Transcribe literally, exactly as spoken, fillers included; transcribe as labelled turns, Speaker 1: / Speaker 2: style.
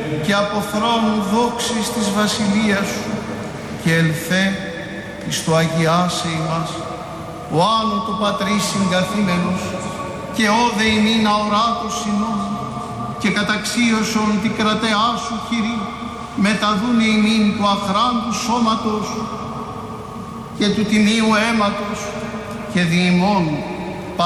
Speaker 1: και από θρόνου δόξης της βασιλείας σου και ελθέ εις το αγιάσε ημάς ο άνω το πατρίς συγκαθήμενος και όδε ημίν αοράτος συνόν και καταξίωσον τη κρατεά σου χειρή μεταδούνε ημίν του αχράντου σώματος και του τιμίου αίματος και διημών